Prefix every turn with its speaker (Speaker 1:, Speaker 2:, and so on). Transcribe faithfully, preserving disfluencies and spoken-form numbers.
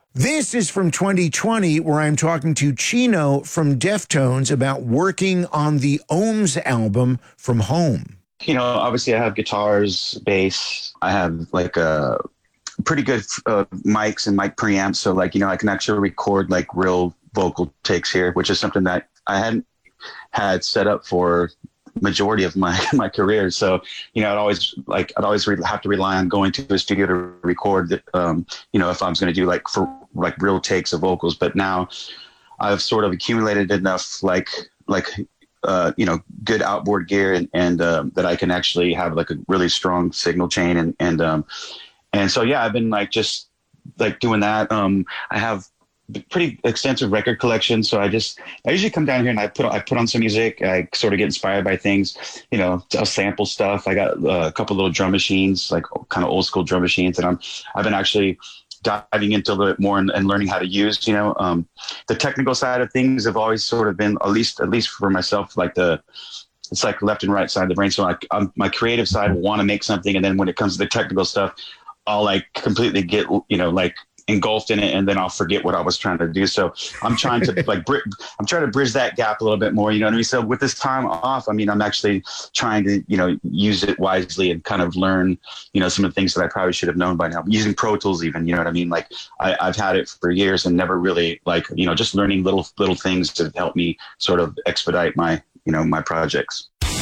Speaker 1: This is from twenty twenty, where I'm talking to Chino from Deftones about working on the Ohms album From Home.
Speaker 2: You know, obviously I have guitars, bass. I have like a pretty good uh, mics and mic preamps. So like, you know, I can actually record like real vocal takes here, which is something that I hadn't had set up for majority of my my career. So, you know, I'd always like I'd always re- have to rely on going to a studio to record that, um, you know, if I was going to do like for like real takes of vocals. But now I've sort of accumulated enough like like uh, you know, good outboard gear and, and um, that I can actually have like a really strong signal chain. And and um, and so, yeah, I've been like just like doing that. Um, I have pretty extensive record collection. So I just, I usually come down here and I put, I put on some music. I sort of get inspired by things, you know, I'll sample stuff. I got uh, a couple little drum machines, like kind of old school drum machines. And I'm, I've been actually diving into a little bit more and, and learning how to use, you know, um, the technical side of things have always sort of been, at least, at least for myself, like the, it's like left and right side of the brain. So like I'm, my creative side will want to make something. And then when it comes to the technical stuff, I'll like completely get, you know, like engulfed in it, and then I'll forget what I was trying to do. So I'm trying to like, br- I'm trying to bridge that gap a little bit more, you know what I mean? So with this time off, I mean, I'm actually trying to, you know, use it wisely and kind of learn, you know, some of the things that I probably should have known by now, using Pro Tools even, you know what I mean? Like I, I've had it for years and never really like, you know, just learning little, little things to help me sort of expedite my, you know, my projects.